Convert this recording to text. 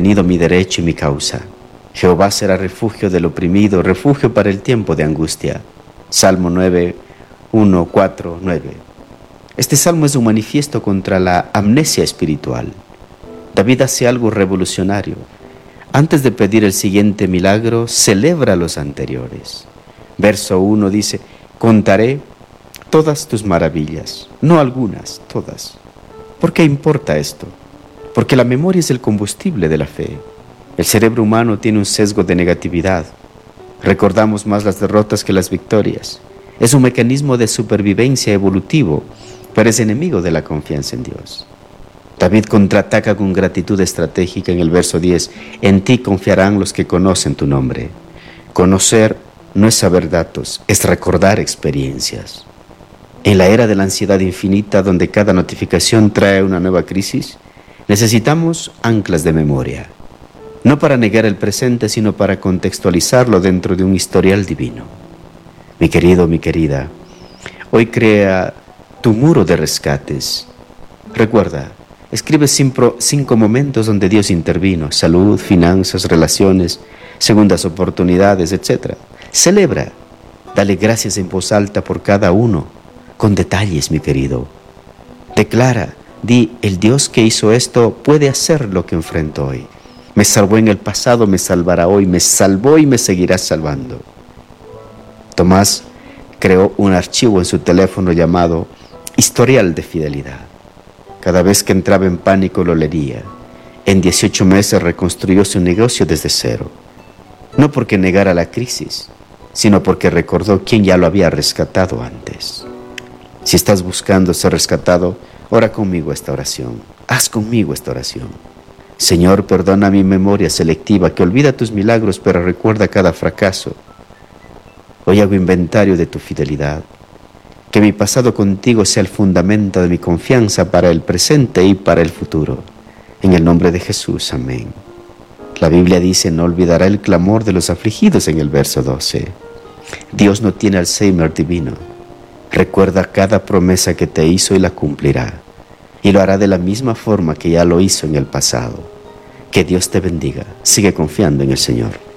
mantenido mi derecho y mi causa. Jehová será refugio del oprimido, refugio para el tiempo de angustia. Salmo 9, 1, 4, 9. Este salmo es un manifiesto contra la amnesia espiritual. David hace algo revolucionario. Antes de pedir el siguiente milagro, celebra los anteriores. Verso 1 dice: contaré todas tus maravillas, no algunas, todas. ¿Por qué importa esto? Porque la memoria es el combustible de la fe. El cerebro humano tiene un sesgo de negatividad. Recordamos más las derrotas que las victorias. Es un mecanismo de supervivencia evolutivo, pero es enemigo de la confianza en Dios. David contraataca con gratitud estratégica en el verso 10. En ti confiarán los que conocen tu nombre. Conocer no es saber datos, es recordar experiencias. En la era de la ansiedad infinita, donde cada notificación trae una nueva crisis, necesitamos anclas de memoria. No para negar el presente, sino para contextualizarlo dentro de un historial divino. Mi querido, mi querida, hoy crea tu muro de rescates. Recuerda, escribe 5 momentos donde Dios intervino: salud, finanzas, relaciones, segundas oportunidades, etc. Celebra, dale gracias en voz alta por cada uno, con detalles, mi querido. Declara, di: el Dios que hizo esto puede hacer lo que enfrento hoy. Me salvó en el pasado, me salvará hoy, me salvó y me seguirá salvando. Tomás creó un archivo en su teléfono llamado Historial de Fidelidad. Cada vez que entraba en pánico lo leía. En 18 meses reconstruyó su negocio desde cero. No porque negara la crisis, sino porque recordó quién ya lo había rescatado antes. Si estás buscando ser rescatado, ora conmigo esta oración. Haz conmigo esta oración. Señor, perdona mi memoria selectiva que olvida tus milagros, pero recuerda cada fracaso. Hoy hago inventario de tu fidelidad. Que mi pasado contigo sea el fundamento de mi confianza para el presente y para el futuro. En el nombre de Jesús, amén. La Biblia dice: no olvidará el clamor de los afligidos, en el verso 12. Dios no tiene Alzheimer divino. Recuerda cada promesa que te hizo y la cumplirá. Y lo hará de la misma forma que ya lo hizo en el pasado. Que Dios te bendiga. Sigue confiando en el Señor.